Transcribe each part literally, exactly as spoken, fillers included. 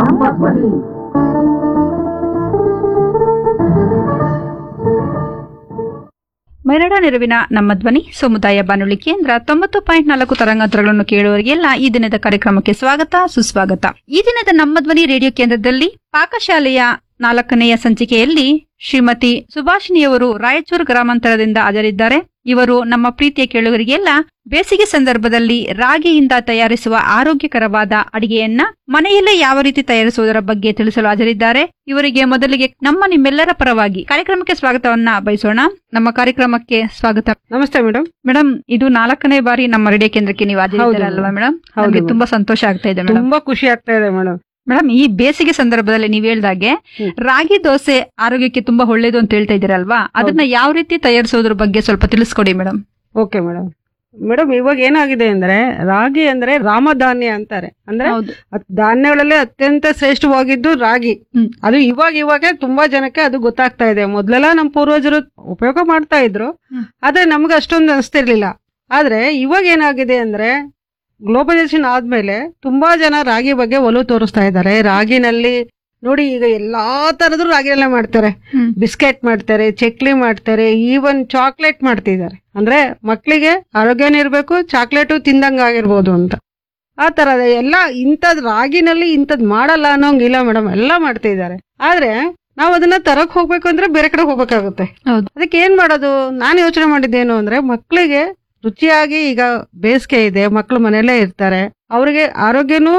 ನಮ್ಮ ಧ್ವನಿ. ಮೈರಾಡ ನೆರವಿನ ನಮ್ಮ ಧ್ವನಿ ಸಮುದಾಯ ಬಾನುಲಿ ಕೇಂದ್ರ ತೊಂಬತ್ತು ಪಾಯಿಂಟ್ ನಾಲ್ಕು ತರಂಗಾಂತರಗಳನ್ನು ಕೇಳುವವರಿಗೆಲ್ಲ ಈ ದಿನದ ಕಾರ್ಯಕ್ರಮಕ್ಕೆ ಸ್ವಾಗತ ಸುಸ್ವಾಗತ. ಈ ದಿನದ ನಮ್ಮ ಧ್ವನಿ ರೇಡಿಯೋ ಕೇಂದ್ರದಲ್ಲಿ ಪಾಕಶಾಲೆಯ ನಾಲ್ಕನೆಯ ಸಂಚಿಕೆಯಲ್ಲಿ ಶ್ರೀಮತಿ ಸುಭಾಷಿಣಿಯವರು ರಾಯಚೂರು ಗ್ರಾಮಾಂತರದಿಂದ ಹಾಜರಿದ್ದಾರೆ. ಇವರು ನಮ್ಮ ಪ್ರೀತಿಯ ಕೇಳುಗರಿಗೆಲ್ಲ ಬೇಸಿಗೆ ಸಂದರ್ಭದಲ್ಲಿ ರಾಗಿಯಿಂದ ತಯಾರಿಸುವ ಆರೋಗ್ಯಕರವಾದ ಅಡಿಗೆಯನ್ನ ಮನೆಯಲ್ಲೇ ಯಾವ ರೀತಿ ತಯಾರಿಸುವುದರ ಬಗ್ಗೆ ತಿಳಿಸಲು ಹಾಜರಿದ್ದಾರೆ. ಇವರಿಗೆ ಮೊದಲಿಗೆ ನಮ್ಮ ನಿಮ್ಮೆಲ್ಲರ ಪರವಾಗಿ ಕಾರ್ಯಕ್ರಮಕ್ಕೆ ಸ್ವಾಗತವನ್ನ ಬಯಸೋಣ. ನಮ್ಮ ಕಾರ್ಯಕ್ರಮಕ್ಕೆ ಸ್ವಾಗತ. ನಮಸ್ತೆ ಮೇಡಮ್. ಮೇಡಮ್, ಇದು ನಾಲ್ಕನೇ ಬಾರಿ ನಮ್ಮ ರೇಡಿಯೋ ಕೇಂದ್ರಕ್ಕೆ ನೀವು ಹಾಜರಿದ್ದೀರಲ್ವಾ ಮೇಡಮ್? ಹಾಗೆ ತುಂಬಾ ಸಂತೋಷ ಆಗ್ತಾ ಇದೆ ಮೇಡಮ್. ತುಂಬಾ ಖುಷಿ ಆಗ್ತಾ ಇದೆ ಮೇಡಮ್. ಮೇಡಮ್, ಈ ಬೇಸಿಗೆ ಸಂದರ್ಭದಲ್ಲಿ ನೀವ್ ಹೇಳ್ದಾಗೆ ರಾಗಿ ದೋಸೆ ಆರೋಗ್ಯಕ್ಕೆ ತುಂಬಾ ಒಳ್ಳೇದು ಅಂತ ಹೇಳ್ತಾ ಇದ್ದೀರಲ್ವಾ, ಅದನ್ನ ಯಾವ ರೀತಿ ತಯಾರಿಸೋದ್ರ ಬಗ್ಗೆ ಸ್ವಲ್ಪ ತಿಳಿಸ್ಕೊಡಿ ಮೇಡಮ್. Okay madam. ಮೇಡಮ್, ಇವಾಗ ಏನಾಗಿದೆ ಅಂದ್ರೆ ರಾಗಿ ಅಂದ್ರೆ ರಾಮಧಾನ್ಯ ಅಂತಾರೆ. ಅಂದ್ರೆ ಧಾನ್ಯಗಳಲ್ಲಿ ಅತ್ಯಂತ ಶ್ರೇಷ್ಠವಾಗಿದ್ದು ರಾಗಿ. ಅದು ಇವಾಗ ಇವಾಗ ತುಂಬಾ ಜನಕ್ಕೆ ಅದು ಗೊತ್ತಾಗ್ತಾ ಇದೆ. ಮೊದ್ಲೆಲ್ಲ ನಮ್ಮ ಪೂರ್ವಜರು ಉಪಯೋಗ ಮಾಡ್ತಾ ಇದ್ರು, ಆದ್ರೆ ನಮ್ಗೆ ಅಷ್ಟೊಂದು ಅನಿಸ್ತಿರ್ಲಿಲ್ಲ. ಆದ್ರೆ ಇವಾಗ ಏನಾಗಿದೆ ಅಂದ್ರೆ ಗ್ಲೋಬಲೈಸೇಷನ್ ಆದ್ಮೇಲೆ ತುಂಬಾ ಜನ ರಾಗಿ ಬಗ್ಗೆ ಒಲವು ತೋರಿಸ್ತಾ ಇದ್ದಾರೆ. ರಾಗಿನಲ್ಲಿ ನೋಡಿ, ಈಗ ಎಲ್ಲಾ ತರದ್ದು ರಾಗಿನಲ್ಲೇ ಮಾಡ್ತಾರೆ. ಬಿಸ್ಕೆಟ್ ಮಾಡ್ತಾರೆ, ಚಕ್ಲಿ ಮಾಡ್ತಾರೆ, ಈವನ್ ಚಾಕ್ಲೇಟ್ ಮಾಡ್ತಿದ್ದಾರೆ. ಅಂದ್ರೆ ಮಕ್ಕಳಿಗೆ ಆರೋಗ್ಯನೂ ಇರ್ಬೇಕು, ಚಾಕ್ಲೇಟು ತಿಂದಂಗ ಆಗಿರ್ಬೋದು ಅಂತ. ಆ ತರದ ಎಲ್ಲ ಇಂಥದ್ ರಾಗಿನಲ್ಲಿ ಇಂಥದ್ ಮಾಡಲ್ಲ ಅನ್ನೋಂಗಿಲ್ಲ ಮೇಡಮ್, ಎಲ್ಲಾ ಮಾಡ್ತಿದ್ದಾರೆ. ಆದ್ರೆ ನಾವ್ ಅದನ್ನ ತರಕ್ ಹೋಗ್ಬೇಕು ಅಂದ್ರೆ ಬೇರೆ ಕಡೆ ಹೋಗ್ಬೇಕಾಗುತ್ತೆ. ಅದಕ್ಕೆ ಏನ್ ಮಾಡೋದು? ನಾನು ಯೋಚನೆ ಮಾಡಿದ್ದೇನು ಅಂದ್ರೆ, ಮಕ್ಕಳಿಗೆ ರುಚಿಯಾಗಿ, ಈಗ ಬೇಸಿಗೆ ಇದೆ, ಮಕ್ಳು ಮನೆಯಲ್ಲೇ ಇರ್ತಾರೆ, ಅವ್ರಿಗೆ ಆರೋಗ್ಯನೂ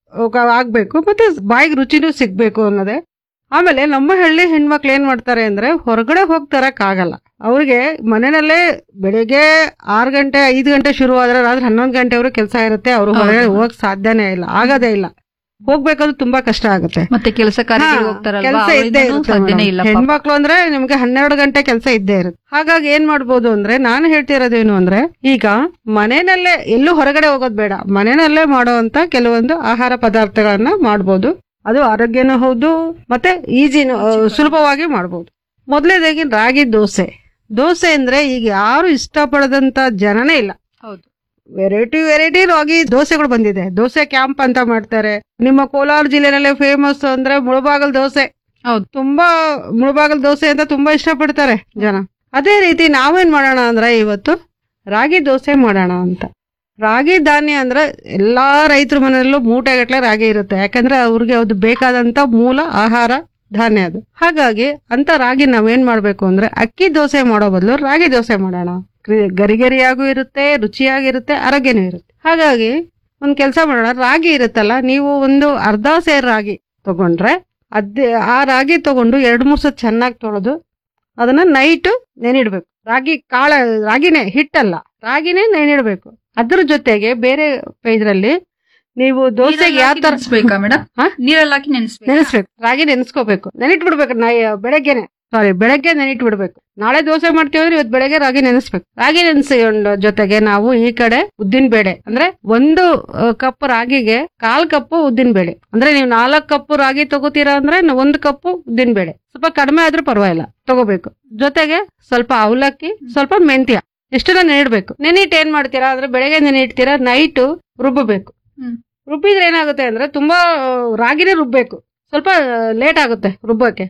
ಆಗ್ಬೇಕು ಮತ್ತೆ ಬಾಯಿಗೆ ರುಚಿನೂ ಸಿಗ್ಬೇಕು ಅನ್ನೋದೇ. ಆಮೇಲೆ ನಮ್ಮ ಹಳ್ಳಿ ಹೆಣ್ಮಕ್ಳು ಏನ್ ಮಾಡ್ತಾರೆ ಅಂದ್ರೆ ಹೊರಗಡೆ ಹೋಗಿ ತರಕ್ ಆಗಲ್ಲ. ಅವ್ರಿಗೆ ಮನೆಯಲ್ಲೇ ಬೆಳಿಗ್ಗೆ ಆರು ಗಂಟೆ ಐದು ಗಂಟೆ ಶುರು ಆದ್ರೆ ರಾತ್ರಿ ಹನ್ನೊಂದು ಗಂಟೆವರೆಗೂ ಕೆಲಸ ಇರುತ್ತೆ. ಅವ್ರು ಹೊರಗಡೆ ಹೋಗಕ್ ಸಾಧ್ಯನೇ ಇಲ್ಲ, ಆಗೋದೇ ಇಲ್ಲ. ಹೋಗ್ಬೇಕಾದ್ರೂ ತುಂಬಾ ಕಷ್ಟ ಆಗುತ್ತೆ. ಮತ್ತೆ ಕೆಲಸ ಕೆಲಸ ಇದ್ದೇ ಇರುತ್ತೆ. ಹೆಣ್ಮಕ್ಳು ಅಂದ್ರೆ ನಿಮ್ಗೆ ಹನ್ನೆರಡು ಗಂಟೆ ಕೆಲಸ ಇದ್ದೇ ಇರುತ್ತೆ. ಹಾಗಾಗಿ ಏನ್ ಮಾಡ್ಬೋದು ಅಂದ್ರೆ, ನಾನು ಹೇಳ್ತಿರೋದೇನು ಅಂದ್ರೆ, ಈಗ ಮನೆಯಲ್ಲೇ ಎಲ್ಲೂ ಹೊರಗಡೆ ಹೋಗೋದ್ ಬೇಡ, ಮನೆಯಲ್ಲೇ ಮಾಡುವಂತ ಕೆಲವೊಂದು ಆಹಾರ ಪದಾರ್ಥಗಳನ್ನ ಮಾಡ್ಬೋದು. ಅದು ಆರೋಗ್ಯನೂ ಹೌದು, ಮತ್ತೆ ಈಜಿನೂ, ಸುಲಭವಾಗಿ ಮಾಡ್ಬೋದು. ಮೊದಲನೇದಾಗಿ ರಾಗಿ ದೋಸೆ. ದೋಸೆ ಅಂದ್ರೆ ಈಗ ಯಾರು ಇಷ್ಟಪಡದಂತ ಜನನೇ ಇಲ್ಲ. ಹೌದು, ವೆರೈಟಿ ವೆರೈಟಿ ರಾಗಿ ದೋಸೆಗಳು ಬಂದಿದೆ. ದೋಸೆ ಕ್ಯಾಂಪ್ ಅಂತ ಮಾಡ್ತಾರೆ. ನಿಮ್ಮ ಕೋಲಾರ ಜಿಲ್ಲೆನಲ್ಲೇ ಫೇಮಸ್ ಅಂದ್ರೆ ಮುಳಬಾಗಲ್ ದೋಸೆ. ಹೌದು, ತುಂಬಾ ಮುಳಬಾಗಲ್ ದೋಸೆ ಅಂತ ತುಂಬಾ ಇಷ್ಟಪಡ್ತಾರೆ ಜನ. ಅದೇ ರೀತಿ ನಾವೇನ್ ಮಾಡೋಣ ಅಂದ್ರೆ ಇವತ್ತು ರಾಗಿ ದೋಸೆ ಮಾಡೋಣ ಅಂತ. ರಾಗಿ ಧಾನ್ಯ ಅಂದ್ರೆ ಎಲ್ಲಾ ರೈತರ ಮನೆಯಲ್ಲೂ ಮೂಟೆಗಟ್ಲೆ ರಾಗಿ ಇರುತ್ತೆ. ಯಾಕಂದ್ರೆ ಅವ್ರಿಗೆ ಅದು ಬೇಕಾದಂತ ಮೂಲ ಆಹಾರ ಧಾನ್ಯ ಅದು. ಹಾಗಾಗಿ ಅಂತ ರಾಗಿ ನಾವೇನ್ ಮಾಡ್ಬೇಕು ಅಂದ್ರೆ, ಅಕ್ಕಿ ದೋಸೆ ಮಾಡೋ ಬದಲು ರಾಗಿ ದೋಸೆ ಮಾಡೋಣ. ಗರಿಗರಿಯಾಗೂ ಇರುತ್ತೆ, ರುಚಿಯಾಗಿರುತ್ತೆ, ಆರೋಗ್ಯನೂ ಇರುತ್ತೆ. ಹಾಗಾಗಿ ಒಂದ್ ಕೆಲಸ ಮಾಡೋಣ, ರಾಗಿ ಇರುತ್ತಲ್ಲ, ನೀವು ಒಂದು ಅರ್ಧ ಸೇರ್ ರಾಗಿ ತಗೊಂಡ್ರೆ ಅದೇ ಆ ರಾಗಿ ತಗೊಂಡು ಎರಡ್ ಮೂರ್ ಸತ್ ಚೆನ್ನಾಗಿ ತೊಳೆದು ಅದನ್ನ ನೈಟ್ ನೆನಿಡ್ಬೇಕು. ರಾಗಿ ಕಾಳ ರಾಗಿನೇ, ಹಿಟ್ಟಲ್ಲ, ರಾಗಿನೇ ನೆನಿಡ್ಬೇಕು. ಅದ್ರ ಜೊತೆಗೆ ಬೇರೆ ಇದ್ರಲ್ಲಿ ನೀವು ದೋಸೆಗೆ ಯಾವ ತರ ಮೇಡಮ್ ನೀರಲ್ಲಿ ಹಾಕಿ ನೆನೆಸ್ಬೇಕು. ರಾಗಿ ನೆನೆಸ್ಕೋಬೇಕು, ನೆನಿಟ್ ಬಿಡ್ಬೇಕು. ಬೆಳಗ್ಗೆನೆ ಸಾರಿ ಬೆಳಗ್ಗೆ ನೆನಿಟ್ ಬಿಡ್ಬೇಕು. ನಾಳೆ ದೋಸೆ ಮಾಡ್ತೀವಿ ಅಂದ್ರೆ ಇವತ್ತು ಬೆಳಗ್ಗೆ ರಾಗಿ ನೆನೆಸ್ಬೇಕು. ರಾಗಿ ನೆನೆಸಿಕೊಂಡ ಜೊತೆಗೆ ನಾವು ಈ ಕಡೆ ಉದ್ದಿನ ಬೇಳೆ, ಅಂದ್ರೆ ಒಂದು ಕಪ್ ರಾಗಿಗೆ ಕಾಲ್ ಕಪ್ ಉದ್ದಿನ ಬೇಳೆ. ಅಂದ್ರೆ ನೀವು ನಾಲ್ಕು ಕಪ್ ರಾಗಿ ತಗೋತೀರಾ ಅಂದ್ರೆ ಒಂದು ಕಪ್ ಉದ್ದಿನ ಬೇಳೆ, ಸ್ವಲ್ಪ ಕಡಿಮೆ ಆದ್ರೂ ಪರವಾಗಿಲ್ಲ ತಗೋಬೇಕು. ಜೊತೆಗೆ ಸ್ವಲ್ಪ ಅವಲಕ್ಕಿ, ಸ್ವಲ್ಪ ಮೆಂತ್ಯ, ಇಷ್ಟನ್ನ ನೆನಿಡ್ಬೇಕು. ನೆನಿಟ್ ಏನ್ ಮಾಡ್ತೀರಾ ಅಂದ್ರೆ ಬೆಳಗ್ಗೆ ನೆನಿಡ್ತೀರಾ, ನೈಟ್ ರುಬ್ಬಬೇಕು. ರುಬ್ಬಿದ್ರೆ ಏನಾಗುತ್ತೆ ಅಂದ್ರೆ ತುಂಬಾ ರಾಗಿನೇ ರುಬ್ಬೇಕು, ಸ್ವಲ್ಪ ಲೇಟ್ ಆಗುತ್ತೆ ರುಬ್ಬಕ್ಕೆ.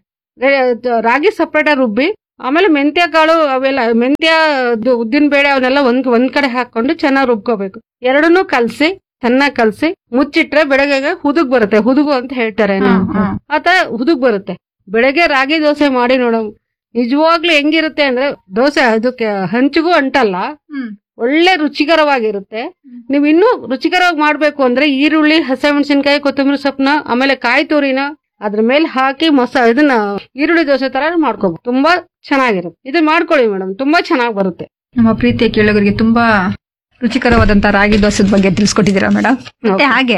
ರಾಗಿ ಸಪ್ರೇಟ್ ಆಗಿ ರುಬ್ಬಿ ಆಮೇಲೆ ಮೆಂತ್ಯ ಕಾಳು ಅವೆಲ್ಲ, ಮೆಂತ್ಯ ಉದ್ದಿನ ಬೇಳೆ ಅವನ್ನೆಲ್ಲ ಒಂದ್ ಒಂದ್ ಕಡೆ ಹಾಕೊಂಡು ಚೆನ್ನಾಗಿ ರುಬ್ಕೋಬೇಕು. ಎರಡನ್ನೂ ಕಲ್ಸಿ ಚೆನ್ನಾಗಿ ಕಲ್ಸಿ ಮುಚ್ಚಿಟ್ರೆ ಬೆಳಗ್ಗೆ ಹುದುಗ್ ಬರುತ್ತೆ. ಹುದುಗು ಅಂತ ಹೇಳ್ತಾರೆ, ಆತ ಹುದುಗ್ ಬರುತ್ತೆ. ಬೆಳಗ್ಗೆ ರಾಗಿ ದೋಸೆ ಮಾಡಿ ನೋಡಮ್, ನಿಜವಾಗ್ಲೂ ಹೆಂಗಿರುತ್ತೆ ಅಂದ್ರೆ ದೋಸೆ ಅದಕ್ಕೆ ಹಂಚಿಗೂ ಅಂಟಲ್ಲ, ಒಳ್ಳೆ ರುಚಿಕರವಾಗಿರುತ್ತೆ. ನೀವ್ ಇನ್ನೂ ರುಚಿಕರವಾಗಿ ಮಾಡ್ಬೇಕು ಅಂದ್ರೆ ಈರುಳ್ಳಿ, ಹಸಿಮೆಣಸಿನಕಾಯಿ, ಕೊತ್ತಂಬರಿ ಸೊಪ್ಪನ್ನ, ಆಮೇಲೆ ಕಾಯಿ ತುರಿನ ಅದ್ರ ಮೇಲೆ ಹಾಕಿ ಮಸಾ ಇದನ್ನ ಈರುಳ್ಳಿ ದೋಸೆ ತರ ಮಾಡ್ಕೋಬಹುದು. ತುಂಬಾ ಚೆನ್ನಾಗಿರುತ್ತೆ. ಇದನ್ನ ಮಾಡ್ಕೊಳ್ಳಿ ಮೇಡಮ್, ತುಂಬಾ ಚೆನ್ನಾಗಿ ಬರುತ್ತೆ. ನಮ್ಮ ಪ್ರೀತಿಯ ಕೇಳುಗರಿಗೆ ತುಂಬಾ ರುಚಿಕರವಾದಂತ ರಾಗಿ ದೋಸೆ ಬಗ್ಗೆ ತಿಳಿಸ್ಕೊಟ್ಟಿದ್ದೀರಾ ಮೇಡಮ್. ಮತ್ತೆ ಹಾಗೆ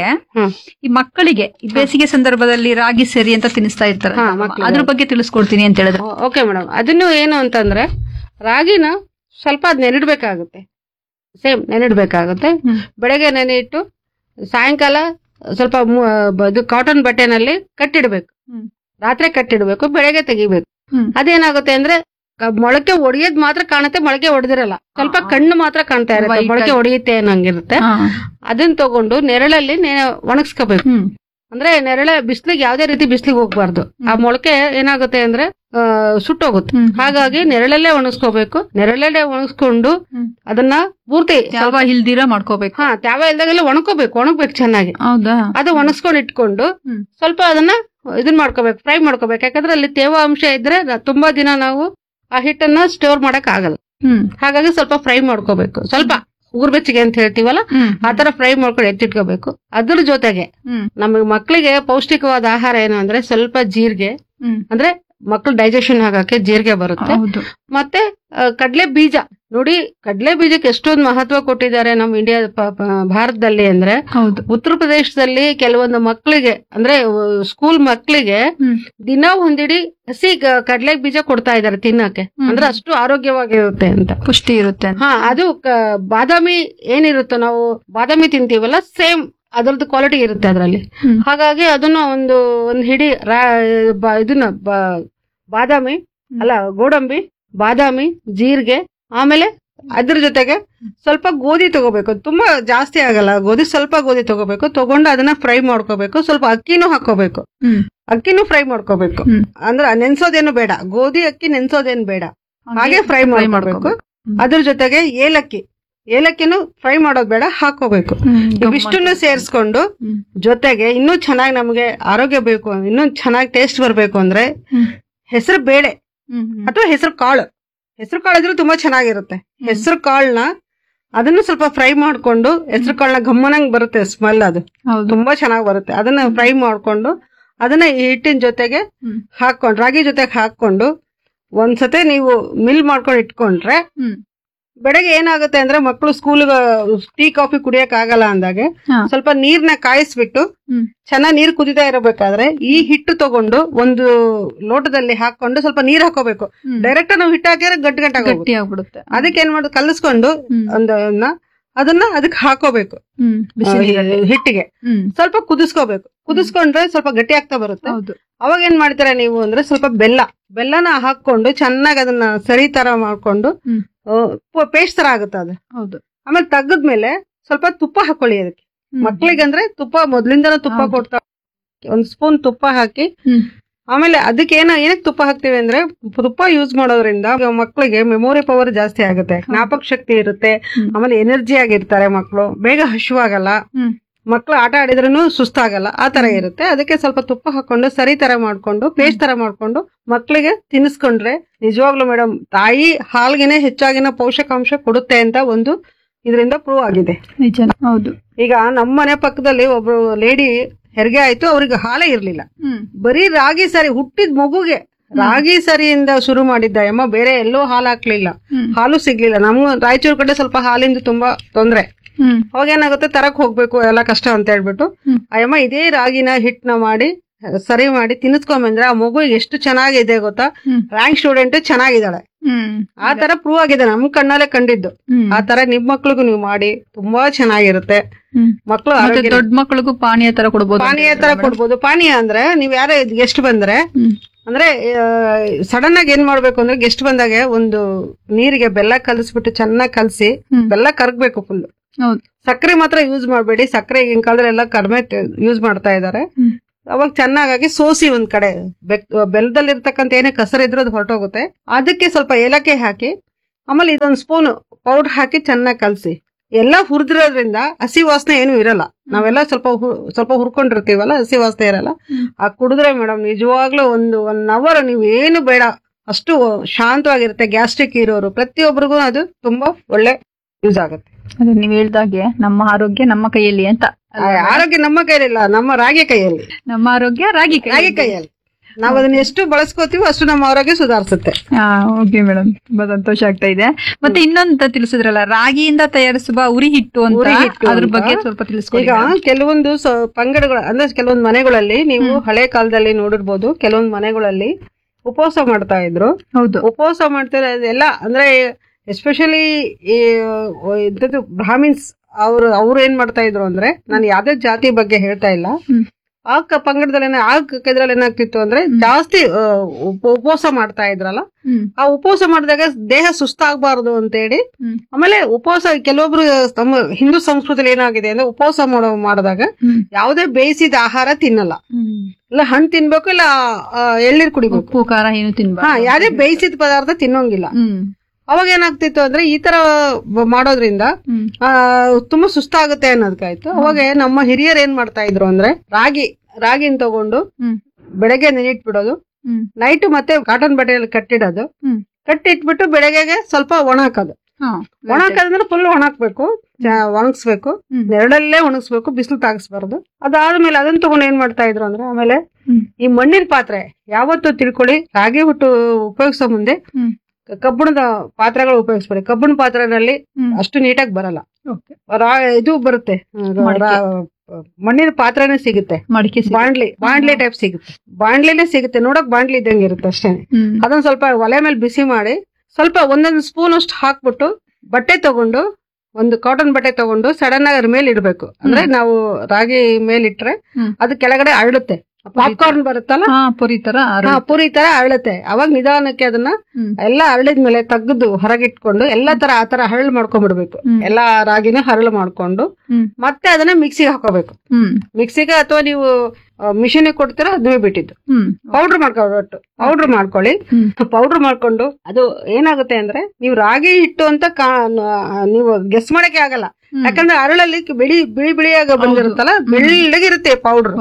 ಈ ಮಕ್ಕಳಿಗೆ ಈ ಬೇಸಿಗೆ ಸಂದರ್ಭದಲ್ಲಿ ರಾಗಿ ಸೇರಿ ಅಂತ ತಿನ್ನಿಸ್ತಾ ಇರ್ತಾರೆ, ಅದ್ರ ಬಗ್ಗೆ ತಿಳಿಸ್ಕೊಡ್ತೀನಿ ಅಂತ ಹೇಳಿದ್ರೆ. ಓಕೆ ಮೇಡಮ್, ಅದನ್ನು ಏನು ಅಂತಂದ್ರೆ ರಾಗಿನ ಸ್ವಲ್ಪ ಅದ್ ನೆನಿಡ್ಬೇಕಾಗುತ್ತೆ. ಸೇಮ್ ನೆನಿಡ್ಬೇಕಾಗುತ್ತೆ. ಬೆಳಗ್ಗೆ ನೆನೆ ಇಟ್ಟು ಸಾಯಂಕಾಲ ಸ್ವಲ್ಪ ಇದು ಕಾಟನ್ ಬಟ್ಟೆನಲ್ಲಿ ಕಟ್ಟಿಡ್ಬೇಕು. ರಾತ್ರಿ ಕಟ್ಟಿಡ್ಬೇಕು, ಬೆಳಗ್ಗೆ ತೆಗಿಬೇಕು. ಅದೇನಾಗುತ್ತೆ ಅಂದ್ರೆ ಮೊಳಕೆ ಒಡೆಯೋದ್ ಮಾತ್ರ ಕಾಣುತ್ತೆ, ಮೊಳಕೆ ಹೊಡೆದಿರಲ್ಲ. ಸ್ವಲ್ಪ ಕಣ್ಣು ಮಾತ್ರ ಕಾಣ್ತಾ ಇರುತ್ತೆ, ಮೊಳಕೆ ಹೊಡೆಯುತ್ತೆ ಅನ್ನಂಗಿರುತ್ತೆ. ಅದನ್ನ ತಗೊಂಡು ನೆರಳಲ್ಲಿ ಒಣಗಿಸ್ಕೋಬೇಕು. ಅಂದ್ರೆ ನೆರಳೆ ಬಿಸ್ಲಿಗೆ ಯಾವ್ದೇ ರೀತಿ ಬಿಸ್ಲಿಗೆ ಹೋಗ್ಬಾರ್ದು. ಆ ಮೊಳಕೆ ಏನಾಗುತ್ತೆ ಅಂದ್ರೆ ಸುಟ್ಟೋಗುತ್ತೆ. ಹಾಗಾಗಿ ನೆರಳಲ್ಲೇ ಒಣಗಿಸ್ಕೋಬೇಕು. ನೆರಳಲ್ಲೇ ಒಣಗಿಸ್ಕೊಂಡು ಅದನ್ನ ಪೂರ್ತಿ ತ್ಯಾವ ಇಲ್ದಿರ ಮಾಡ್ಕೋಬೇಕು. ಹಾ, ತ್ಯಾವ ಇಲ್ದಾಗೆಲ್ಲ ಒಣಕೋಬೇಕು, ಒಣಗ್ಬೇಕು ಚೆನ್ನಾಗಿ. ಹೌದಾ? ಅದು ಒಣಗಿಸ್ಕೊಂಡು ಇಟ್ಕೊಂಡು ಸ್ವಲ್ಪ ಅದನ್ನ ಇದನ್ ಮಾಡ್ಕೋಬೇಕು, ಫ್ರೈ ಮಾಡ್ಕೋಬೇಕು. ಯಾಕಂದ್ರೆ ಅಲ್ಲಿ ತೇವಾಂಶ ಇದ್ರೆ ತುಂಬಾ ದಿನ ನಾವು ಆ ಹಿಟ್ಟನ್ನ ಸ್ಟೋರ್ ಮಾಡಕ್ ಆಗಲ್ಲ. ಹಾಗಾಗಿ ಸ್ವಲ್ಪ ಫ್ರೈ ಮಾಡ್ಕೋಬೇಕು. ಸ್ವಲ್ಪ ಉಗುರ್ಬೆಚ್ಚಿಗೆ ಅಂತ ಹೇಳ್ತೀವಲ್ಲ, ಆತರ ಫ್ರೈ ಮಾಡ್ಕೊಂಡು ಎತ್ತಿಟ್ಕೋಬೇಕು. ಅದ್ರ ಜೊತೆಗೆ ನಮಗೆ ಮಕ್ಕಳಿಗೆ ಪೌಷ್ಟಿಕವಾದ ಆಹಾರ ಏನು ಅಂದ್ರೆ ಸ್ವಲ್ಪ ಜೀರಿಗೆ, ಅಂದ್ರೆ ಮಕ್ಕಳು ಡೈಜೆಷನ್ ಆಗಕ್ಕೆ ಜೀರಿಗೆ ಬರುತ್ತೆ. ಮತ್ತೆ ಕಡ್ಲೆ ಬೀಜ ನೋಡಿ, ಕಡ್ಲೆ ಬೀಜಕ್ಕೆ ಎಷ್ಟೊಂದು ಮಹತ್ವ ಕೊಟ್ಟಿದ್ದಾರೆ ನಮ್ಮ ಇಂಡಿಯಾ ಭಾರತದಲ್ಲಿ. ಅಂದ್ರೆ ಉತ್ತರ ಪ್ರದೇಶದಲ್ಲಿ ಕೆಲವೊಂದು ಮಕ್ಕಳಿಗೆ ಅಂದ್ರೆ ಸ್ಕೂಲ್ ಮಕ್ಕಳಿಗೆ ದಿನ ಒಂದಿಡಿ ಹಸಿ ಕಡ್ಲೆ ಬೀಜ ಕೊಡ್ತಾ ಇದ್ದಾರೆ ತಿನ್ನಕ್ಕೆ. ಅಂದ್ರೆ ಅಷ್ಟು ಆರೋಗ್ಯವಾಗಿರುತ್ತೆ ಅಂತ, ಪುಷ್ಟಿ ಇರುತ್ತೆ. ಹಾ, ಅದು ಬಾದಾಮಿ ಏನಿರುತ್ತೋ ನಾವು ಬಾದಾಮಿ ತಿಂತೀವಲ್ಲ, ಸೇಮ್ ಅದ್ರದ್ದು ಕ್ವಾಲಿಟಿ ಇರುತ್ತೆ ಅದ್ರಲ್ಲಿ. ಹಾಗಾಗಿ ಅದನ್ನ ಒಂದು ಒಂದ್ ಹಿಡಿ ಇದನ್ನ ಬಾದಾಮಿ ಅಲ್ಲ ಗೋಡಂಬಿ, ಬಾದಾಮಿ, ಜೀರಿಗೆ, ಆಮೇಲೆ ಅದ್ರ ಜೊತೆಗೆ ಸ್ವಲ್ಪ ಗೋಧಿ ತಗೋಬೇಕು. ತುಂಬಾ ಜಾಸ್ತಿ ಆಗಲ್ಲ ಗೋಧಿ, ಸ್ವಲ್ಪ ಗೋಧಿ ತಗೋಬೇಕು. ತಗೊಂಡು ಅದನ್ನ ಫ್ರೈ ಮಾಡ್ಕೋಬೇಕು. ಸ್ವಲ್ಪ ಅಕ್ಕಿನೂ ಹಾಕೋಬೇಕು, ಅಕ್ಕಿನೂ ಫ್ರೈ ಮಾಡ್ಕೋಬೇಕು. ಅಂದ್ರೆ ನೆನ್ಸೋದೇನು ಬೇಡ, ಗೋಧಿ ಅಕ್ಕಿ ನೆನ್ಸೋದೇನು ಬೇಡ, ಹಾಗೆ ಫ್ರೈ ಮಾಡ್ಕೋಬೇಕು. ಅದ್ರ ಜೊತೆಗೆ ಏಲಕ್ಕಿ, ಏಲಕ್ಕಿನೂ ಫ್ರೈ ಮಾಡೋದ್ ಬೇಡ, ಹಾಕೋಬೇಕು. ಇವಿಷ್ಟನ್ನು ಸೇರಿಸ್ಕೊಂಡು ಜೊತೆಗೆ ಇನ್ನೂ ಚೆನ್ನಾಗಿ ನಮ್ಗೆ ಆರೋಗ್ಯ ಬೇಕು, ಇನ್ನೂ ಚೆನ್ನಾಗಿ ಟೇಸ್ಟ್ ಬರ್ಬೇಕು ಅಂದ್ರೆ ಹೆಸರು ಬೇಳೆ ಅಥವಾ ಹೆಸರು ಕಾಳು, ಹೆಸರು ಕಾಳು ಇದ್ರೂ ತುಂಬಾ ಚೆನ್ನಾಗಿರುತ್ತೆ. ಹೆಸರು ಕಾಳನ್ನ ಅದನ್ನು ಸ್ವಲ್ಪ ಫ್ರೈ ಮಾಡ್ಕೊಂಡು, ಹೆಸರು ಕಾಳನ್ನ ಗಮ್ಮನಂಗ್ ಬರುತ್ತೆ ಸ್ಮೆಲ್, ಅದು ತುಂಬಾ ಚೆನ್ನಾಗಿ ಬರುತ್ತೆ. ಅದನ್ನ ಫ್ರೈ ಮಾಡ್ಕೊಂಡು ಅದನ್ನ ಹಿಟ್ಟಿನ ಜೊತೆಗೆ ಹಾಕೊಂಡು, ರಾಗಿ ಜೊತೆಗೆ ಹಾಕೊಂಡು ಒಂದ್ಸತಿ ನೀವು ಮಿಲ್ ಮಾಡ್ಕೊಂಡು ಇಟ್ಕೊಂಡ್ರೆ ಬೆಳಗ್ಗೆ ಏನಾಗುತ್ತೆ ಅಂದ್ರೆ ಮಕ್ಕಳು ಸ್ಕೂಲ್ ಟೀ ಕಾಫಿ ಕುಡಿಯಕ್ ಆಗಲ್ಲ ಅಂದಾಗೆ ಸ್ವಲ್ಪ ನೀರ್ನ ಕಾಯಿಸ್ಬಿಟ್ಟು ಚೆನ್ನಾಗಿ ನೀರ್ ಕುದಿತಾ ಇರಬೇಕಾದ್ರೆ ಈ ಹಿಟ್ಟು ತಗೊಂಡು ಒಂದು ಲೋಟದಲ್ಲಿ ಹಾಕೊಂಡು ಸ್ವಲ್ಪ ನೀರ್ ಹಾಕೋಬೇಕು. ಡೈರೆಕ್ಟ್ ನಾವು ಹಿಟ್ಟು ಹಾಕಿದ್ರೆ ಗಟ್ಟಿ ಗಟ್ಟಿ ಆಗ್ಬಿಡುತ್ತೆ. ಅದಕ್ಕೆ ಏನ್ ಮಾಡೋದು, ಕಲಿಸ್ಕೊಂಡು ಒಂದನ್ನ ಅದನ್ನ ಅದಕ್ಕೆ ಹಾಕೋಬೇಕು, ಹಿಟ್ಟಿಗೆ ಸ್ವಲ್ಪ ಕುದಿಸ್ಕೋಬೇಕು. ಕುದಿಸ್ಕೊಂಡ್ರೆ ಸ್ವಲ್ಪ ಗಟ್ಟಿ ಆಗ್ತಾ ಬರುತ್ತೆ. ಅವಾಗ ಏನ್ ಮಾಡ್ತೀರಾ ನೀವು ಅಂದ್ರೆ ಸ್ವಲ್ಪ ಬೆಲ್ಲ ಬೆಲ್ಲನ ಹಾಕೊಂಡು ಚೆನ್ನಾಗಿ ಅದನ್ನ ಸರಿ ತರ ಮಾಡ್ಕೊಂಡು ಪೇಸ್ಟ್ ತರ ಆಗುತ್ತೆ ಅದು. ಆಮೇಲೆ ತೆಗದ್ಮೇಲೆ ಸ್ವಲ್ಪ ತುಪ್ಪ ಹಾಕೊಳ್ಳಿ ಅದಕ್ಕೆ. ಮಕ್ಳಿಗಂದ್ರೆ ತುಪ್ಪ ಮೊದ್ಲಿಂದನೂ ತುಪ್ಪ ಕೊಡ್ತಾ, ಒಂದ್ ಸ್ಪೂನ್ ತುಪ್ಪ ಹಾಕಿ, ಆಮೇಲೆ ಅದಕ್ಕೆ ಏನ ಏನಕ್ಕೆ ತುಪ್ಪ ಹಾಕ್ತಿವಿ ಅಂದ್ರೆ ತುಪ್ಪ ಯೂಸ್ ಮಾಡೋದ್ರಿಂದ ಮಕ್ಕಳಿಗೆ ಮೆಮೊರಿ ಪವರ್ ಜಾಸ್ತಿ ಆಗುತ್ತೆ, ಜ್ಞಾಪಕ ಶಕ್ತಿ ಇರುತ್ತೆ, ಆಮೇಲೆ ಎನರ್ಜಿ ಆಗಿರ್ತಾರೆ ಮಕ್ಕಳು, ಬೇಗ ಹಶುವಾಗಲ್ಲ, ಮಕ್ಳು ಆಟ ಆಡಿದ್ರೂ ಸುಸ್ತಾಗಲ್ಲ, ಆ ತರ ಇರುತ್ತೆ. ಅದಕ್ಕೆ ಸ್ವಲ್ಪ ತುಪ್ಪ ಹಾಕೊಂಡು ಸರಿ ತರ ಮಾಡ್ಕೊಂಡು ಪೇಸ್ಟ್ ತರ ಮಾಡ್ಕೊಂಡು ಮಕ್ಳಿಗೆ ತಿನ್ನಿಸ್ಕೊಂಡ್ರೆ ನಿಜವಾಗ್ಲೂ ಮೇಡಮ್ ತಾಯಿ ಹಾಲ್ಗೆನೆ ಹೆಚ್ಚಾಗಿನ ಪೋಷಕಾಂಶ ಕೊಡುತ್ತೆ ಅಂತ ಒಂದು ಇದರಿಂದ ಪ್ರೂವ್ ಆಗಿದೆ. ಹೌದು. ಈಗ ನಮ್ಮ ಮನೆ ಪಕ್ಕದಲ್ಲಿ ಒಬ್ರು ಲೇಡಿ ಹೆರಿಗೆ ಆಯ್ತು, ಅವ್ರಿಗೆ ಹಾಲೇ ಇರ್ಲಿಲ್ಲ, ಬರೀ ರಾಗಿ ಸರಿ, ಹುಟ್ಟಿದ ಮಗುಗೆ ರಾಗಿ ಸರಿಯಿಂದ ಶುರು ಮಾಡಿದ್ದ ಅಮ್ಮ, ಬೇರೆ ಎಲ್ಲೋ ಹಾಲು ಹಾಕ್ಲಿಲ್ಲ, ಹಾಲು ಸಿಗ್ಲಿಲ್ಲ. ನಮ್ಗೆ ರಾಯಚೂರು ಕಡೆ ಸ್ವಲ್ಪ ಹಾಲಿಂದ ತುಂಬಾ ತೊಂದ್ರೆ. ಅವಾಗ ಏನಾಗುತ್ತೆ, ತರಕ್ ಹೋಗ್ಬೇಕು ಎಲ್ಲ ಕಷ್ಟ ಅಂತ ಹೇಳ್ಬಿಟ್ಟು ಅಯ್ಯಮ್ಮ ಇದೇ ರಾಗಿನ ಹಿಟ್ನ ಮಾಡಿ ಸರಿ ಮಾಡಿ ತಿನ್ನಿಸ್ಕೊಂಬಂದ್ರೆ ಆ ಮಗು ಎಷ್ಟು ಚೆನ್ನಾಗಿದೆ ಗೊತ್ತಾ, ರ್ಯಾಂಕ್ ಸ್ಟೂಡೆಂಟ್ ಚೆನ್ನಾಗಿದ್ದಾಳೆ. ಆ ತರ ಪ್ರೂವ್ ಆಗಿದೆ, ನಮ್ ಕಣ್ಣಲ್ಲೇ ಕಂಡಿದ್ದು. ಆ ತರ ನಿಮ್ ಮಕ್ಳಿಗೂ ನೀವು ಮಾಡಿ ತುಂಬಾ ಚೆನ್ನಾಗಿರುತ್ತೆ. ಮಕ್ಳು ದೊಡ್ಡ ಮಕ್ಳಿಗೂ ಪಾನೀಯ ತರ ಕೊಡ್ಬೋದು. ಪಾನೀಯ ತರ ಕೊಡ್ಬೋದು. ಪಾನೀಯ ಅಂದ್ರೆ ನೀವ್ ಯಾರೇ ಗೆಸ್ಟ್ ಬಂದ್ರೆ ಅಂದ್ರೆ ಸಡನ್ ಆಗಿ ಏನ್ ಮಾಡ್ಬೇಕು ಅಂದ್ರೆ ಗೆಸ್ಟ್ ಬಂದಾಗ ಒಂದು ನೀರಿಗೆ ಬೆಲ್ಲ ಕಲಸ್ಬಿಟ್ಟು ಚೆನ್ನಾಗಿ ಕಲಸಿ, ಬೆಲ್ಲ ಕರಗ್ಬೇಕು ಫುಲ್, ಸಕ್ಕರೆ ಮಾತ್ರ ಯೂಸ್ ಮಾಡಬೇಡಿ. ಸಕ್ಕರೆ ಈಗಿನ ಕಾಲದಲ್ಲಿ ಎಲ್ಲ ಕಡಿಮೆ ಯೂಸ್ ಮಾಡ್ತಾ ಇದಾರೆ. ಅವಾಗ ಚೆನ್ನಾಗಿ ಸೋಸಿ ಒಂದ್ ಕಡೆ ಬೆಲ್ಲದಲ್ಲಿ ಇರ್ತಕ್ಕಂಥ ಏನೇ ಕಸರಿದ್ರು ಅದು ಹೊರಟೋಗುತ್ತೆ. ಅದಕ್ಕೆ ಸ್ವಲ್ಪ ಏಲಕ್ಕಿ ಹಾಕಿ, ಆಮೇಲೆ ಇದೊಂದ್ ಸ್ಪೂನ್ ಪೌಡರ್ ಹಾಕಿ ಚೆನ್ನಾಗಿ ಕಲಸಿ, ಎಲ್ಲಾ ಹುರಿದಿರೋದ್ರಿಂದ ಹಸಿ ವಾಸನೆ ಏನು ಇರಲ್ಲ. ನಾವೆಲ್ಲ ಸ್ವಲ್ಪ ಸ್ವಲ್ಪ ಹುರ್ಕೊಂಡಿರ್ತೀವಲ್ಲ, ಹಸಿ ವಾಸನೆ ಇರಲ್ಲ. ಆ ಕುಡಿದ್ರೆ ಮೇಡಮ್ ನಿಜವಾಗ್ಲೂ ಒಂದು ಒನ್ ಅವರ್ ನೀವು ಏನು ಬೇಡ, ಅಷ್ಟು ಶಾಂತವಾಗಿರುತ್ತೆ. ಗ್ಯಾಸ್ಟ್ರಿಕ್ ಇರೋರು ಪ್ರತಿಯೊಬ್ಬರಿಗೂ ಅದು ತುಂಬಾ ಒಳ್ಳೆ ಯೂಸ್ ಆಗುತ್ತೆ. ಅದೇ ನೀವ್ ಹೇಳ್ದಾಗೆ ನಮ್ಮ ಆರೋಗ್ಯ ನಮ್ಮ ಕೈಯಲ್ಲಿ ಅಂತ. ಆರೋಗ್ಯ ನಮ್ಮ ಕೈಯಲ್ಲಿಲ್ಲ, ನಮ್ಮ ರಾಗಿ ಕೈಯಲ್ಲಿ. ನಮ್ಮ ಆರೋಗ್ಯ ರಾಗಿ ರಾಗಿ ಕೈಯಲ್ಲಿ. ನಾವ್ ಅದನ್ನ ಎಷ್ಟು ಬಳಸ್ಕೋತೀವೋ ಅಷ್ಟು ನಮ್ಮ ಆರೋಗ್ಯ ಸುಧಾರಿಸುತ್ತೆ. ಓಕೆ ಮೇಡಮ್, ತುಂಬಾ ಸಂತೋಷ ಆಗ್ತಾ ಇದೆ. ಮತ್ತೆ ಇನ್ನೊಂದು ತಿಳಿಸಿದ್ರಲ್ಲ, ರಾಗಿಯಿಂದ ತಯಾರಿಸುವ ಉರಿ ಹಿಟ್ಟು ಅಂತ, ಅದ್ರ ಬಗ್ಗೆ ಸ್ವಲ್ಪ ತಿಳಿಸ್ಕೊಡಿ. ಈಗ ಕೆಲವೊಂದು ಪಂಗಡಗಳು ಅಂದ್ರೆ ಕೆಲವೊಂದು ಮನೆಗಳಲ್ಲಿ ನೀವು ಹಳೆ ಕಾಲದಲ್ಲಿ ನೋಡಿರ್ಬೋದು, ಕೆಲವೊಂದು ಮನೆಗಳಲ್ಲಿ ಉಪವಾಸ ಮಾಡ್ತಾ ಇದ್ರು. ಹೌದು, ಉಪವಾಸ ಮಾಡ್ತಾರೆ ಎಲ್ಲ. ಅಂದ್ರೆ ಎಸ್ಪೆಷಲಿ ಇಂಥದ್ದು ಬ್ರಾಹ್ಮಿನ್ಸ್ ಅವ್ರು ಅವ್ರು ಏನ್ ಮಾಡ್ತಾ ಇದ್ರು ಅಂದ್ರೆ, ನಾನು ಯಾವ್ದೇ ಜಾತಿ ಬಗ್ಗೆ ಹೇಳ್ತಾ ಇಲ್ಲ, ಆ ಕ- ಪಂಗಡದಲ್ಲಿ ಏನ- ಆ ಕ- ಇದ್ರಲ್ಲಿ ಏನಾಗ್ತಿತ್ತು ಅಂದ್ರೆ ಜಾಸ್ತಿ ಆ, ಉಪ- ಉಪವಾಸ ಮಾಡ್ತಾ ಇದ್ರಲ್ಲ, ಆ ಉಪವಾಸ ಮಾಡಿದಾಗ ದೇಹ ಸುಸ್ತಾಗಬಾರದು ಅಂತ ಹೇಳಿ, ಆಮೇಲೆ ಉಪವಾಸ ಕೆಲವೊಬ್ರು ನಮ್ಮ ಹಿಂದೂ ಸಂಸ್ಕೃತಿಯಲ್ಲಿ ಏನಾಗಿದೆ ಅಂದ್ರೆ ಉಪವಾಸ ಮಾಡೋ ಮಾಡಿದಾಗ ಯಾವುದೇ ಬೇಯಿಸಿದ ಆಹಾರ ತಿನ್ನಲ್ಲ, ಇಲ್ಲ ಹಣ್ಣು ತಿನ್ಬೇಕು, ಇಲ್ಲ ಆ, ಎಳ್ನೀರ್ ಕುಡಿಬೇಕು, ಉಪ್ಪು ಖಾರ ಏನು ತಿನ್ಬಾರ್ದು. ಹಾ ಯಾವುದೇ ಬೇಯಿಸಿದ ಪದಾರ್ಥ ತಿನ್ನೋಂಗಿಲ್ಲ. ಅವಾಗ ಏನಾಗ್ತಿತ್ತು ಅಂದ್ರೆ ಈ ತರ ಬ- ಮಾಡೋದ್ರಿಂದ ಆ ತುಂಬಾ ಸುಸ್ತಾಗುತ್ತೆ ಅನ್ನೋದಕ್ಕಾಯ್ತು. ಅವಾಗ ನಮ್ಮ ಹಿರಿಯರು ಏನ್ ಮಾಡ್ತಾ ಇದ್ರು ಅಂದ್ರೆ ರಾಗಿ ರಾಗಿನ ತಗೊಂಡು ಬೆಳಗ್ಗೆ ನೆನಿಟ್ಬಿಡೋದು, ನೈಟ್ ಮತ್ತೆ ಕಾಟನ್ ಬಟ್ಟೆಯಲ್ಲಿ ಕಟ್ಟಿಡೋದು, ಕಟ್ಟಿಟ್ಬಿಟ್ಟು ಬೆಳಗ್ಗೆಗೆ ಸ್ವಲ್ಪ ಒಣ ಹಾಕೋದು. ಒಣ ಹಾಕೋದಂದ್ರೆ ಫುಲ್ ಒಣಾಕ್ಬೇಕು, ಒಣಗಿಸ್ಬೇಕು, ನೆರಳಲ್ಲೇ ಒಣಗಿಸ್ಬೇಕು, ಬಿಸಿಲು ತಾಗಿಸ್ಬಾರ್ದು. ಅದಾದ್ಮೇಲೆ ಅದನ್ನ ತಗೊಂಡು ಏನ್ ಮಾಡ್ತಾ ಇದ್ರು ಅಂದ್ರೆ ಆಮೇಲೆ ಈ ಮಣ್ಣಿನ ಪಾತ್ರೆ ಯಾವತ್ತೂ ತಿಳ್ಕೊಳ್ಳಿ, ರಾಗಿ ಹುಟ್ಟು ಉಪಯೋಗಿಸೋ ಮುಂದೆ ಕಬ್ಬಿಣದ ಪಾತ್ರೆಗಳು ಉಪಯೋಗಿಸ್ಬೇಡಿ. ಕಬ್ಬಿಣ ಪಾತ್ರೆನಲ್ಲಿ ಅಷ್ಟು ನೀಟಾಗಿ ಬರಲ್ಲ, ರಾ- ಇದು ಬರುತ್ತೆ, ರಾ- ಮಣ್ಣಿನ ಪಾತ್ರೆನೇ ಸಿಗುತ್ತೆ, ಮಡಿಕೆ ಬಾಂಡ್ಲಿ ಬಾಂಡ್ಲಿ ಟೈಪ್ ಸಿಗುತ್ತೆ, ಬಾಂಡ್ಲಿನೇ ಸಿಗುತ್ತೆ, ನೋಡಕ್ ಬಾಂಡ್ಲಿ ಇದ್ದಂಗೆ ಇರುತ್ತೆ ಅಷ್ಟೇ. ಅದನ್ನ ಸ್ವಲ್ಪ ಒಲೆ ಮೇಲೆ ಬಿಸಿ ಮಾಡಿ ಸ್ವಲ್ಪ ಒಂದೊಂದು ಸ್ಪೂನ್ ಅಷ್ಟು ಹಾಕ್ಬಿಟ್ಟು ಬಟ್ಟೆ ತಗೊಂಡು, ಒಂದು ಕಾಟನ್ ಬಟ್ಟೆ ತಗೊಂಡು ಸಡನ್ ಆಗಿ ಅದ್ರ ಮೇಲೆ ಇಡ್ಬೇಕು. ಅಂದ್ರೆ ನಾವು ರಾಗಿ ಮೇಲಿಟ್ರೆ ಅದು ಕೆಳಗಡೆ ಅರಳುತ್ತೆ, ಪಾಪ್ಕಾರ್ನ್ ಬರುತ್ತಲ್ಲ, ಪುರಿ ತರ ಹಾ ಪುರಿ ತರ ಅರಳುತ್ತೆ. ಅವಾಗ ನಿಧಾನಕ್ಕೆ ಅದನ್ನ ಎಲ್ಲ ಹರಳಿದ್ಮೇಲೆ ತೆಗೆದು ಹೊರಗಿಟ್ಕೊಂಡು ಎಲ್ಲಾ ತರ ಆತರ ಹರಳು ಮಾಡ್ಕೊಂಡ್ಬಿಡ್ಬೇಕು. ಎಲ್ಲಾ ರಾಗಿನ ಹರಳು ಮಾಡ್ಕೊಂಡು ಮತ್ತೆ ಅದನ್ನ ಮಿಕ್ಸಿಗೆ ಹಾಕೋಬೇಕು. ಮಿಕ್ಸಿಗೆ ಅಥವಾ ನೀವು ಮಿಷಿನ್ ಕೊಡ್ತೀರಾ ಅದನ್ನೇ ಬಿಟ್ಟಿದ್ದು ಪೌಡರ್ ಮಾಡ್ಕೊಟ್ಟು ಪೌಡರ್ ಮಾಡ್ಕೊಳ್ಳಿ. ಪೌಡರ್ ಮಾಡ್ಕೊಂಡು ಅದು ಏನಾಗುತ್ತೆ ಅಂದ್ರೆ ನೀವು ರಾಗಿ ಹಿಟ್ಟು ಅಂತ ನೀವು ಗೆಸ್ ಮಾಡಕ್ಕೆ ಆಗಲ್ಲ, ಯಾಕಂದ್ರೆ ಅರಳಲ್ಲಿ ಬಿಳಿ ಬಿಳಿ ಬಿಳಿಯಾಗ ಬಂದಿರುತ್ತಲ್ಲ, ಬೆಳ್ಳಗಿರುತ್ತೆ ಪೌಡರ್,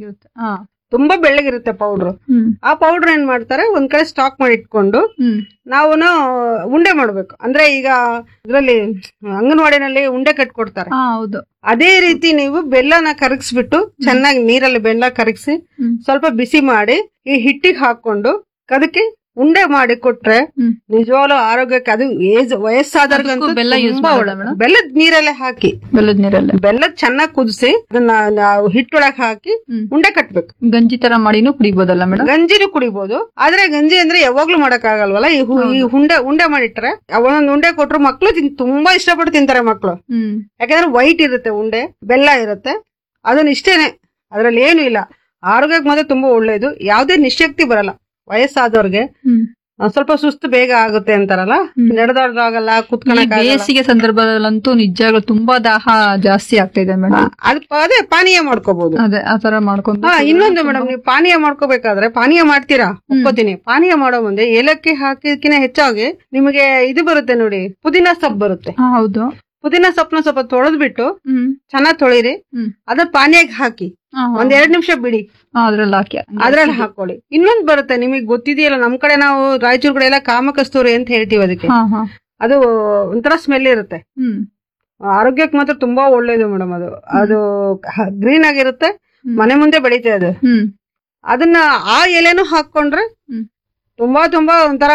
ತುಂಬಾ ಬೆಳ್ಳಗಿರುತ್ತೆ ಪೌಡರ್. ಆ ಪೌಡರ್ ಏನ್ ಮಾಡ್ತಾರೆ ಒಂದ್ ಕಡೆ ಸ್ಟಾಕ್ ಮಾಡಿ ಇಟ್ಕೊಂಡು ನಾವು ಉಂಡೆ ಮಾಡ್ಬೇಕು. ಅಂದ್ರೆ ಈಗ ಇದ್ರಲ್ಲಿ ಅಂಗನವಾಡಿನಲ್ಲಿ ಉಂಡೆ ಕಟ್ಕೊಡ್ತಾರೆ, ಅದೇ ರೀತಿ ನೀವು ಬೆಲ್ಲನ ಕರಗಿಸ್ಬಿಟ್ಟು ಚೆನ್ನಾಗಿ ನೀರಲ್ಲಿ ಬೆಲ್ಲ ಕರಗಿಸಿ ಸ್ವಲ್ಪ ಬಿಸಿ ಮಾಡಿ ಈ ಹಿಟ್ಟಿಗೆ ಹಾಕೊಂಡು ಅದಕ್ಕೆ ಉಂಡೆ ಮಾಡಿ ಕೊಟ್ರೆ ನಿಜವಾಗ್ಲೂ ಆರೋಗ್ಯಕ್ಕೆ, ಅದು ಏಜ್ ವಯಸ್ಸಾದವ್ರಿಗಂತೂ ತುಂಬಾ ಒಳ್ಳೆ. ಬೆಲ್ಲದ ನೀರಲ್ಲೇ ಹಾಕಿ ಬೆಲ್ಲದ ನೀರಲ್ಲೇ ಬೆಲ್ಲದ ಚೆನ್ನಾಗಿ ಕುದಿಸಿ ಅದನ್ನ ನಾವು ಹಿಟ್ಟೊಳಗೆ ಹಾಕಿ ಉಂಡೆ ಕಟ್ಬೇಕು. ಗಂಜಿ ತರ ಮಾಡಿನೂ ಕುಡಿಬಹುದಲ್ಲ ಮೇಡಮ್? ಗಂಜಿನೂ ಕುಡಿಬಹುದು, ಆದ್ರೆ ಗಂಜಿ ಅಂದ್ರೆ ಯಾವಾಗ್ಲೂ ಮಾಡಕ್ ಆಗಲ್ವಲ್ಲ. ಈ ಉಂಡೆ ಉಂಡೆ ಮಾಡಿಟ್ರೆ ಒಂದೊಂದು ಉಂಡೆ ಕೊಟ್ರು ಮಕ್ಳು ತುಂಬಾ ಇಷ್ಟಪಟ್ಟು ತಿಂತಾರೆ ಮಕ್ಳು, ಯಾಕಂದ್ರೆ ವೈಟ್ ಇರುತ್ತೆ ಉಂಡೆ, ಬೆಲ್ಲ ಇರುತ್ತೆ. ಅದನ್ನ ಇಷ್ಟೇನೆ, ಅದ್ರಲ್ಲಿ ಏನು ಇಲ್ಲ. ಆರೋಗ್ಯಕ್ಕೆ ಮಾತ್ರ ತುಂಬಾ ಒಳ್ಳೇದು, ಯಾವ್ದೇ ನಿಶಕ್ತಿ ಬರಲ್ಲ. ವಯಸ್ಸಾದವ್ರಿಗೆ ಸ್ವಲ್ಪ ಸುಸ್ತು ಬೇಗ ಆಗುತ್ತೆ ಅಂತಾರಲ್ಲ, ನಡೆದಾಡೋದಾಗಲ್ಲ, ಕುತ್ಕೊಳಕ್ ಬೇಸಿಗೆ ಸಂದರ್ಭದಲ್ಲಂತೂ ನಿಜವಾಗ್ಲೂ ತುಂಬಾ ದಾಹ ಜಾಸ್ತಿ ಆಗ್ತಾ ಇದೆ ಮೇಡಮ್. ಅದ್ ಅದೇ ಪಾನೀಯ ಮಾಡ್ಕೋಬಹುದು, ಅದೇ ಆತರ ಮಾಡ್ಕೊಂಡು. ಹಾ ಇನ್ನೊಂದು ಮೇಡಮ್, ನೀವು ಪಾನೀಯ ಮಾಡ್ಕೋಬೇಕಾದ್ರೆ ಪಾನೀಯ ಮಾಡ್ತೀರಾ ಒಪ್ಕೋತೀನಿ, ಪಾನೀಯ ಮಾಡೋ ಮುಂದೆ ಏಲಕ್ಕಿ ಹಾಕಿದ್ಕಿನ ಹೆಚ್ಚಾಗಿ ನಿಮಗೆ ಇದು ಬರುತ್ತೆ ನೋಡಿ, ಪುದೀನ ಸೊಪ್ಪು ಬರುತ್ತೆ. ಹೌದು, ಪುದೀನ ಸೊಪ್ಪನ ಸ್ವಲ್ಪ ತೊಳೆದ್ಬಿಟ್ಟು ಚೆನ್ನಾಗ್ ತೊಳಿರಿ, ಅದ ಪಾನೀಯಕ್ಕೆ ಹಾಕಿ ಒಂದ್ ಎರಡ್ ನಿಮಿಷ ಬಿಡಿ, ಅದ್ರಲ್ಲಿ ಹಾಕಿ ಅದ್ರಲ್ಲಿ ಹಾಕೊಳ್ಳಿ. ಇನ್ನೊಂದ್ ಬರುತ್ತೆ ನಿಮಗ್ ಗೊತ್ತಿದೆಯಲ್ಲ, ನಮ್ ಕಡೆ ನಾವು ರಾಯಚೂರ್ ಕಡೆ ಎಲ್ಲ ಕಾಮಕಸ್ತೂರಿ ಅಂತ ಹೇಳ್ತೀವಿ ಅದಕ್ಕೆ. ಅದು ಒಂಥರ ಸ್ಮೆಲ್ ಇರುತ್ತೆ, ಆರೋಗ್ಯಕ್ಕೆ ಮಾತ್ರ ತುಂಬಾ ಒಳ್ಳೇದು ಮೇಡಮ್. ಅದು ಅದು ಗ್ರೀನ್ ಆಗಿರುತ್ತೆ, ಮನೆ ಮುಂದೆ ಬೆಳೀತೆ ಅದು. ಅದನ್ನ ಆ ಎಲೆನೂ ಹಾಕೊಂಡ್ರೆ ತುಂಬಾ ತುಂಬಾ ಒಂಥರ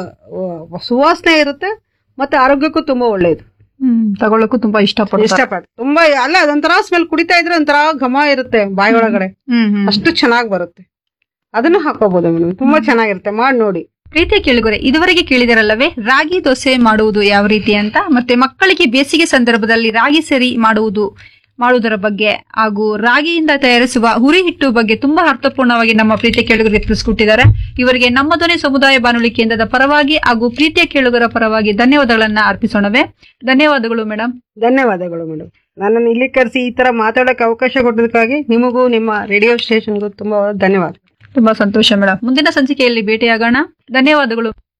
ಸುವಾಸನೆ ಇರುತ್ತೆ, ಮತ್ತೆ ಆರೋಗ್ಯಕ್ಕೂ ತುಂಬಾ ಒಳ್ಳೇದು. ಹ್ಮ್ ತಗೊಳಕ್ಕೂ ತುಂಬಾ ಇಷ್ಟಪಡ ಇಷ್ಟಪಟ್ಟು ತುಂಬಾ ಅಲ್ಲ, ಅದೊಂಥರ ಸ್ಮೆಲ್ ಕುಡಿತಾ ಇದ್ರೆ ಒಂಥರ ಘಮ ಇರುತ್ತೆ ಬಾಯಿ ಒಳಗಡೆ, ಅಷ್ಟು ಚೆನ್ನಾಗಿ ಬರುತ್ತೆ. ಅದನ್ನು ಹಾಕೋಬಹುದು ಮೇಡಮ್, ತುಂಬಾ ಚೆನ್ನಾಗಿರುತ್ತೆ, ಮಾಡಿ ನೋಡಿ. ಪ್ರೀತಿಯ ಕೇಳುಗರೆ, ಇದುವರೆಗೆ ಕೇಳಿದಿರಲ್ಲವೇ ರಾಗಿ ದೋಸೆ ಮಾಡುವುದು ಯಾವ ರೀತಿ ಅಂತ, ಮತ್ತೆ ಮಕ್ಕಳಿಗೆ ಬೇಸಿಗೆ ಸಂದರ್ಭದಲ್ಲಿ ರಾಗಿ ಸರಿ ಮಾಡುವುದು ಮಾಡುವುದರ ಬಗ್ಗೆ ಹಾಗೂ ರಾಗಿಯಿಂದ ತಯಾರಿಸುವ ಹುರಿ ಹಿಟ್ಟು ಬಗ್ಗೆ ತುಂಬಾ ಅರ್ಥಪೂರ್ಣವಾಗಿ ನಮ್ಮ ಪ್ರೀತಿಯ ಕೇಳುಗರಿಗೆ ತಿಳಿಸಿಕೊಟ್ಟಿದ್ದಾರೆ. ಇವರಿಗೆ ನಮ್ಮ ಧ್ವನಿ ಸಮುದಾಯ ಬಾನುಲಿ ಕೇಂದ್ರದ ಪರವಾಗಿ ಹಾಗೂ ಪ್ರೀತಿಯ ಕೇಳುಗರ ಪರವಾಗಿ ಧನ್ಯವಾದಗಳನ್ನ ಅರ್ಪಿಸೋಣವೇ. ಧನ್ಯವಾದಗಳು ಮೇಡಮ್. ಧನ್ಯವಾದಗಳು ಮೇಡಮ್, ನನ್ನನ್ನು ಇಲ್ಲಿ ಕರೆಸಿ ಈ ತರ ಮಾತಾಡೋಕೆ ಅವಕಾಶ ಕೊಟ್ಟದಕ್ಕಾಗಿ ನಿಮಗೂ ನಿಮ್ಮ ರೇಡಿಯೋ ಸ್ಟೇಷನ್ಗೂ ತುಂಬಾ ಧನ್ಯವಾದ. ತುಂಬಾ ಸಂತೋಷ ಮೇಡಮ್. ಮುಂದಿನ ಸಂಚಿಕೆಯಲ್ಲಿ ಭೇಟಿಯಾಗೋಣ. ಧನ್ಯವಾದಗಳು.